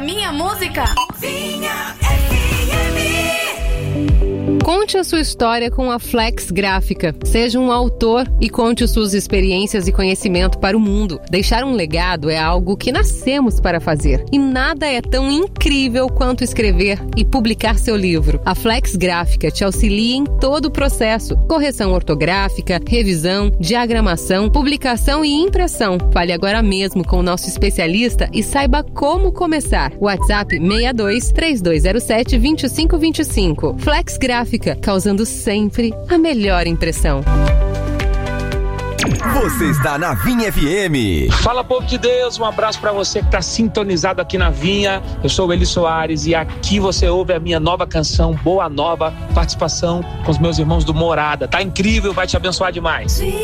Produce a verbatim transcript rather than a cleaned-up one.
minha música. Vinha Conte a sua história com a Flex Gráfica. Seja um autor e conte suas experiências e conhecimento para o mundo. Deixar um legado é algo que nascemos para fazer. E nada é tão incrível quanto escrever e publicar seu livro. A Flex Gráfica te auxilia em todo o processo. Correção ortográfica, revisão, diagramação, publicação e impressão. Fale agora mesmo com o nosso especialista e saiba como começar. WhatsApp seis dois, três dois zero sete, dois cinco dois cinco. Flex Gráfica, causando sempre a melhor impressão. Você está na Vinha F M. Fala, povo de Deus, um abraço pra você que tá sintonizado aqui na Vinha. Eu sou o Eli Soares e aqui você ouve a minha nova canção, Boa Nova, participação com os meus irmãos do Morada. Tá incrível, vai te abençoar demais.